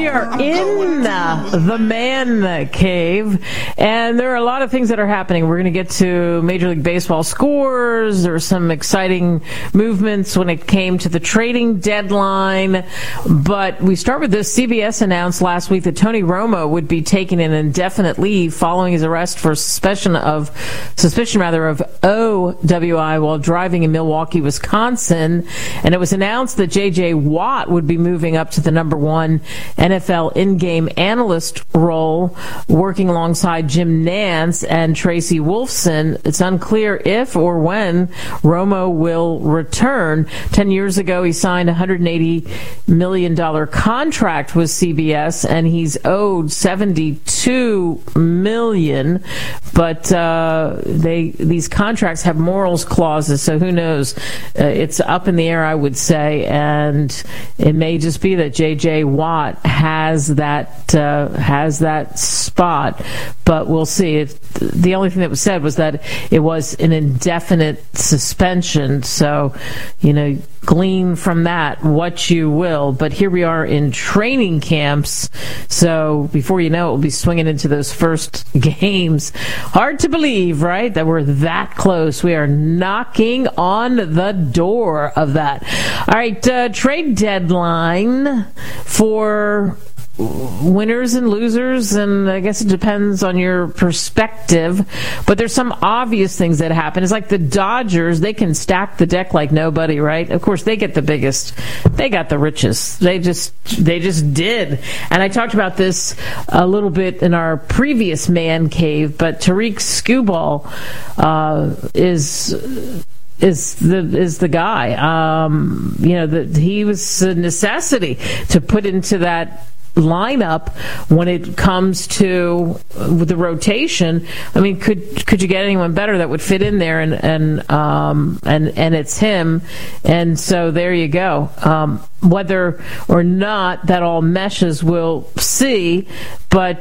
We are in the man cave, and there are a lot of things that are happening. We're going to get to Major League Baseball scores. There were some exciting movements when it came to the trading deadline. But we start with this. CBS announced last week that Tony Romo would be taking an indefinite leave following his arrest for suspicion of OWI while driving in Milwaukee, Wisconsin. And it was announced that J.J. Watt would be moving up to the number one NFL in-game analyst role, working alongside Jim Nantz and Tracy Wolfson. It's unclear if or when Romo will return. 10 years ago, he signed a $180 million contract with CBS, and he's owed $72 million. But these contracts have morals clauses, so who knows? It's up in the air, I would say, and it may just be that J.J. Watt has that spot, but we'll see. The only thing that was said was that it was an indefinite suspension, so glean from that what you will. But here we are in training camps, so before you know it, we'll be swinging into those first games. Hard to believe, right, that we're that close. We are knocking on the door of that. All right, trade deadline for winners and losers, and I guess it depends on your perspective, but there's some obvious things that happen. It's like the Dodgers, they can stack the deck like nobody, right? Of course, they get the biggest, they got the richest. They just did. And I talked about this a little bit in our previous man cave, but Tariq Skubal is the guy. He was a necessity to put into that lineup when it comes to the rotation. I mean, could you get anyone better that would fit in there? And it's him. And so there you go. Whether or not that all meshes, we'll see. But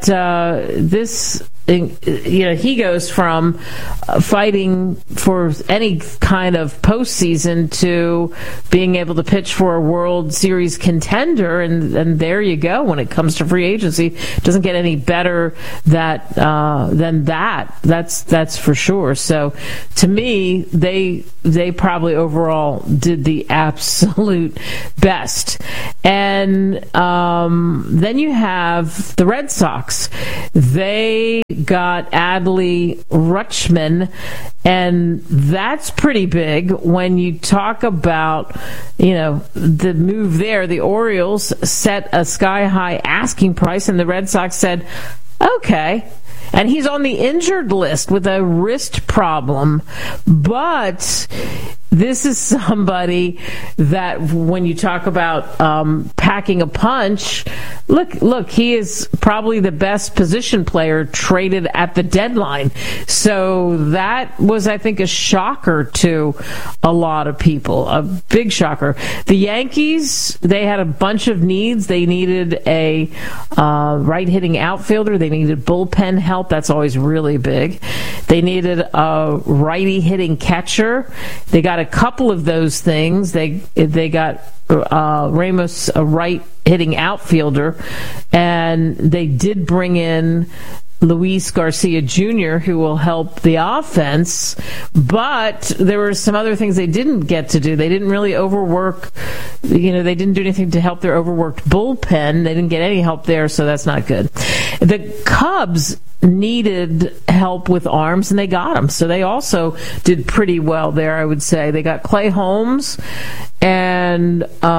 he goes from fighting for any kind of postseason to being able to pitch for a World Series contender, and there you go. When it comes to free agency, it doesn't get any better than that. That's for sure. So, to me, they probably overall did the absolute best. And then you have the Red Sox. They got Adley Rutschman, and that's pretty big when you talk about, the move there. The Orioles set a sky-high asking price, and the Red Sox said, okay. And he's on the injured list with a wrist problem. But this is somebody that when you talk about packing a punch, look, he is probably the best position player traded at the deadline. So that was, I think, a shocker to a lot of people, a big shocker. The Yankees, they had a bunch of needs. They needed a right-hitting outfielder. They needed bullpen help. That's always really big. They needed a righty-hitting catcher. They got a couple of those things. They got Ramos, a right-hitting outfielder, and they did bring in Luis Garcia Jr., who will help the offense, but there were some other things they didn't get to do. They didn't really overwork, they didn't do anything to help their overworked bullpen. They didn't get any help there, so that's not good. The Cubs needed help with arms, and they got them. So they also did pretty well there, I would say. They got Clay Holmes and,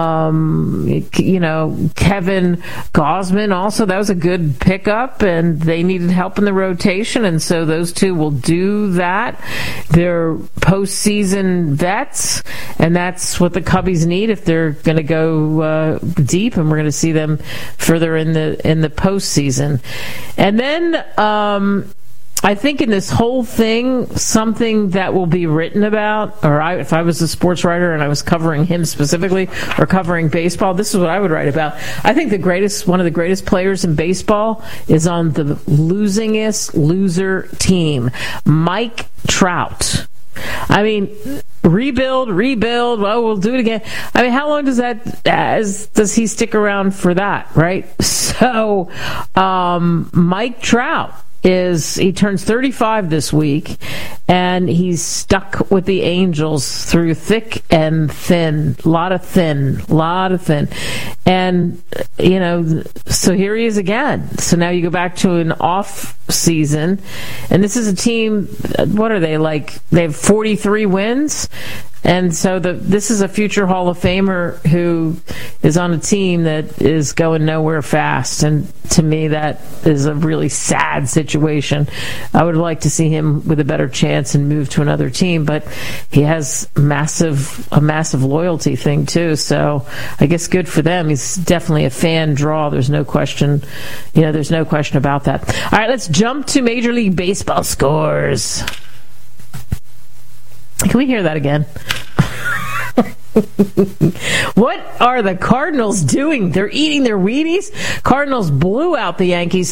Kevin Gausman also. That was a good pickup, and they needed help in the rotation, and so those two will do that. They're postseason vets, and that's what the Cubbies need if they're going to go deep, and we're going to see them further in the postseason. And then I think in this whole thing, something that will be written about, if I was a sports writer and I was covering him specifically or covering baseball, this is what I would write about. I think one of the greatest players in baseball is on the losingest loser team, Mike Trout. I mean, rebuild. Well, we'll do it again. I mean, how long does he stick around for that, right? So, Mike Trout he turns 35 this week, and he's stuck with the Angels through thick and thin, lot of thin. And, so here he is again. So now you go back to an off season, and this is a team, what are they, like, they have 43 wins? And so this is a future Hall of Famer who is on a team that is going nowhere fast. And to me, that is a really sad situation. I would like to see him with a better chance and move to another team, but he has a massive loyalty thing too. So I guess good for them. He's definitely a fan draw. There's no question. There's no question about that. All right, let's jump to Major League Baseball scores. Can we hear that again? What are the Cardinals doing? They're eating their Wheaties. Cardinals blew out the Yankees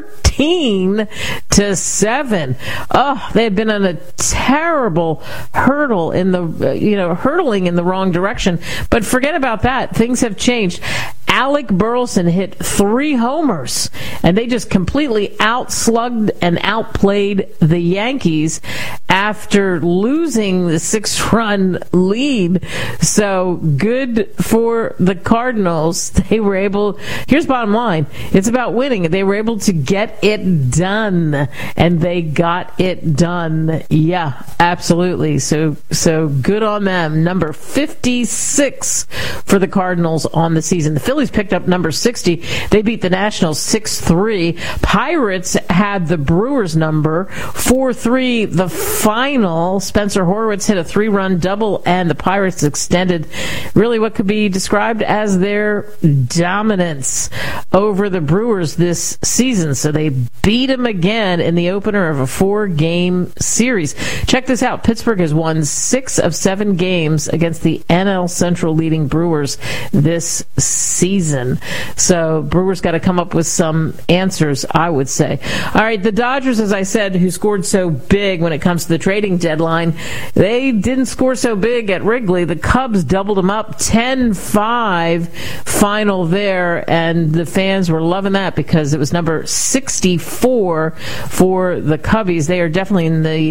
13-7. Oh, they had been on a terrible hurdling in the wrong direction. But forget about that. Things have changed. Alec Burleson hit 3 homers, and they just completely outslugged and outplayed the Yankees after losing the 6-run lead. So good for the Cardinals. They were able, here's bottom line, it's about winning. They were able to get it done, and they got it done. Yeah, absolutely. So good on them. Number 56 for the Cardinals on the season. The Phillies picked up number 60. They beat the Nationals 6-3. Pirates had the Brewers number 4-3. The final, Spencer Horwitz hit a 3-run double, and the Pirates extended really what could be described as their dominance over the Brewers this season. So they beat them again in the opener of a 4-game series. Check this out. Pittsburgh has won 6 of 7 games against the NL Central leading Brewers this season. So Brewers got to come up with some answers, I would say. All right, the Dodgers, as I said, who scored so big when it comes to the trading deadline, they didn't score so big at Wrigley. The Cubs doubled them up, 10-5 final there, and the fans were loving that because it was number 64 for the Cubbies. They are definitely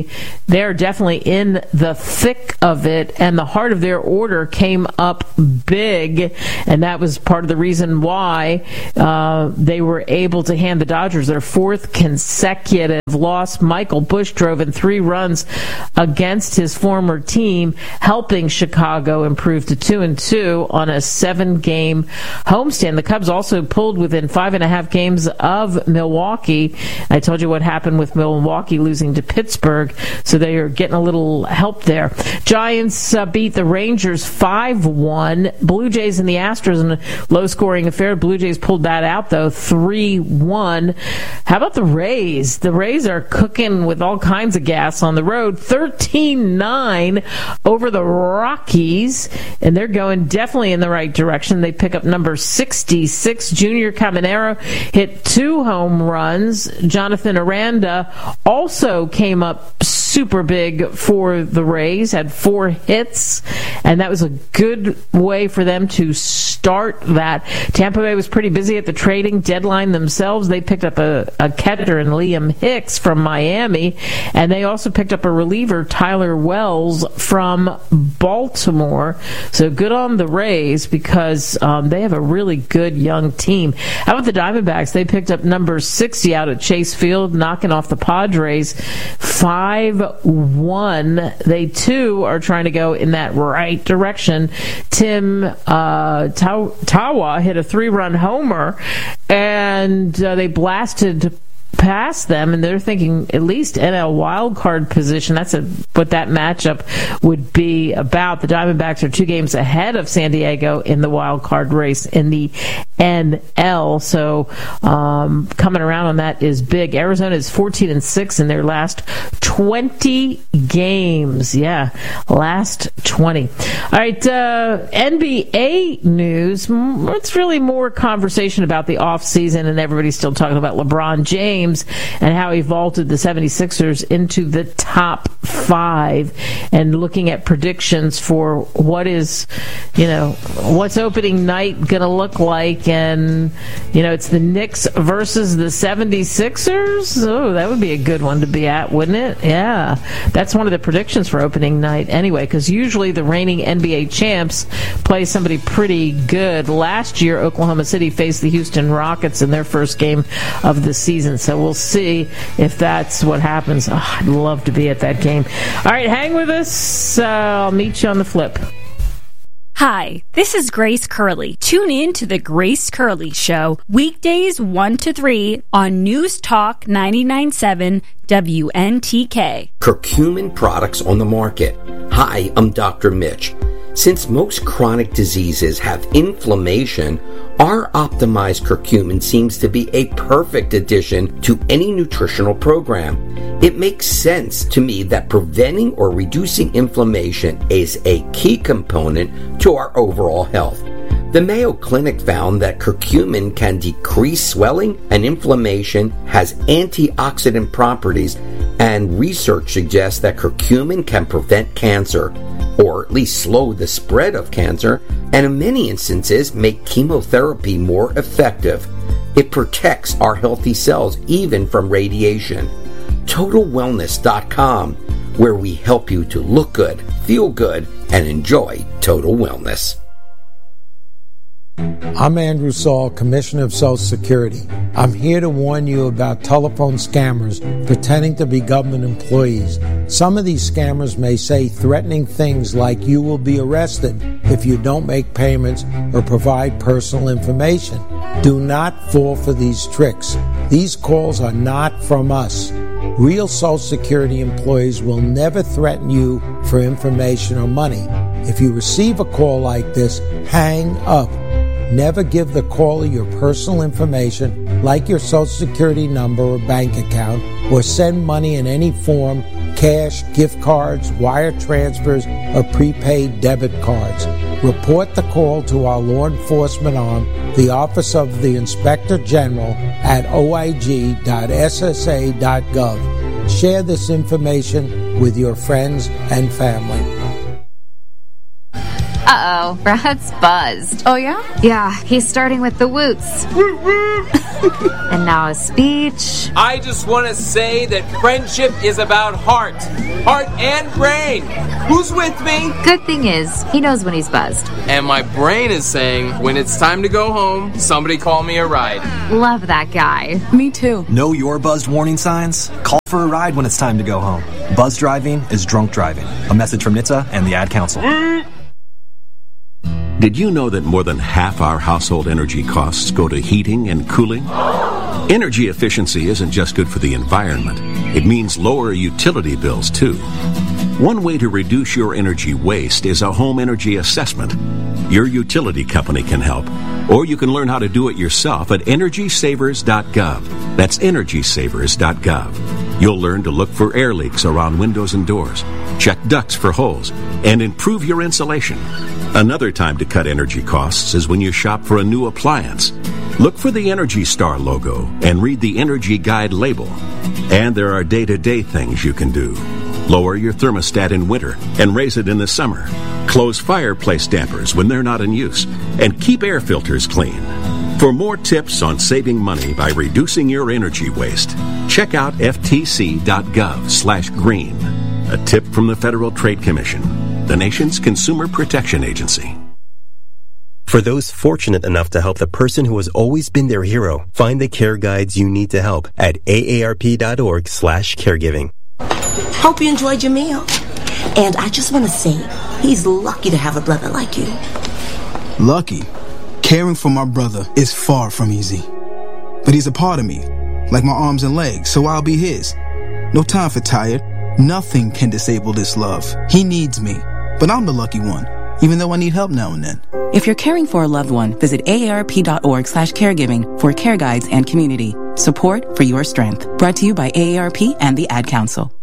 in the thick of it, and the heart of their order came up big, and that was part of the reason why they were able to hand the Dodgers their 4th consecutive loss. Michael Busch drove in 3 runs against his former team, helping Chicago improve to 2-2 on a 7-game homestand. The Cubs also pulled within 5.5 games of Milwaukee. I told you what happened with Milwaukee losing to Pittsburgh, so they are getting a little help there. Giants beat the Rangers 5-1. Blue Jays and the Astros in a low-scoring affair. Blue Jays pulled that out, though, 3-1. How about the Rays? The Rays are cooking with all kinds of gas on the road. 13-9 over the Rockies, and they're going definitely in the right direction. They pick up number 66. Junior Caminero hit 2 home runs. Jonathan Aranda also came up super big for the Rays, had 4 hits, and that was a good way for them to start that. Tampa Bay was pretty busy at the trading deadline themselves. They picked up a catcher in Liam Hicks from Miami, and they also picked up a reliever, Tyler Wells, from Baltimore. So good on the Rays because they have a really good young team. How about the Diamondbacks? They picked up number 60 out at Chase Field, knocking off the Padres 5-1. They too are trying to go in that right direction. Tim Tawa hit a 3-run homer, and they blasted past them, and they're thinking at least NL wild card position. That's what that matchup would be about. The Diamondbacks are 2 games ahead of San Diego in the wild card race in the NL. So coming around on that is big. Arizona is 14-6 in their last 20 games. Yeah, last 20. All right, NBA news. It's really more conversation about the offseason, and everybody's still talking about LeBron James. games and how he vaulted the 76ers into the top 5, and looking at predictions for what's opening night going to look like. And, it's the Knicks versus the 76ers. Oh, that would be a good one to be at, wouldn't it? Yeah. That's one of the predictions for opening night anyway, because usually the reigning NBA champs play somebody pretty good. Last year, Oklahoma City faced the Houston Rockets in their first game of the season, so we'll see if that's what happens. Oh, I'd love to be at that game. All right, hang with us. I'll meet you on the flip. Hi, this is Grace Curley. Tune in to The Grace Curley Show, weekdays 1 to 3 on News Talk 99.7 WNTK. Curcumin products on the market. Hi, I'm Dr. Mitch. Since most chronic diseases have inflammation, our optimized curcumin seems to be a perfect addition to any nutritional program. It makes sense to me that preventing or reducing inflammation is a key component to our overall health. The Mayo Clinic found that curcumin can decrease swelling and inflammation, has antioxidant properties, and research suggests that curcumin can prevent cancer, or at least slow the spread of cancer, and in many instances make chemotherapy more effective. It protects our healthy cells even from radiation. TotalWellness.com, where we help you to look good, feel good, and enjoy total wellness. I'm Andrew Saul, Commissioner of Social Security. I'm here to warn you about telephone scammers pretending to be government employees. Some of these scammers may say threatening things like you will be arrested if you don't make payments or provide personal information. Do not fall for these tricks. These calls are not from us. Real Social Security employees will never threaten you for information or money. If you receive a call like this, hang up. Never give the caller your personal information, like your Social Security number or bank account, or send money in any form, cash, gift cards, wire transfers, or prepaid debit cards. Report the call to our law enforcement arm, the Office of the Inspector General, at oig.ssa.gov. Share this information with your friends and family. Uh-oh, Brad's buzzed. Oh, yeah? Yeah, he's starting with the woots. And now a speech. I just want to say that friendship is about heart and brain. Who's with me? Good thing is, he knows when he's buzzed. And my brain is saying, when it's time to go home, somebody call me a ride. Love that guy. Me too. Know your buzzed warning signs? Call for a ride when it's time to go home. Buzz driving is drunk driving. A message from NHTSA and the Ad Council. Did you know that more than half our household energy costs go to heating and cooling? Energy efficiency isn't just good for the environment. It means lower utility bills, too. One way to reduce your energy waste is a home energy assessment. Your utility company can help, or you can learn how to do it yourself at EnergySavers.gov. That's EnergySavers.gov. You'll learn to look for air leaks around windows and doors, check ducts for holes, and improve your insulation. Another time to cut energy costs is when you shop for a new appliance. Look for the Energy Star logo and read the Energy Guide label. And there are day-to-day things you can do. Lower your thermostat in winter and raise it in the summer. Close fireplace dampers when they're not in use. And keep air filters clean. For more tips on saving money by reducing your energy waste, check out ftc.gov/green. A tip from the Federal Trade Commission, the nation's consumer protection agency. For those fortunate enough to help the person who has always been their hero, find the care guides you need to help at aarp.org/caregiving. Hope you enjoyed your meal. And I just want to say, he's lucky to have a brother like you. Lucky? Caring for my brother is far from easy. But he's a part of me, like my arms and legs, so I'll be his. No time for tired. Nothing can disable this love. He needs me, but I'm the lucky one, even though I need help now and then. If you're caring for a loved one, visit aarp.org/caregiving for care guides and community. Support for your strength. Brought to you by AARP and the Ad Council.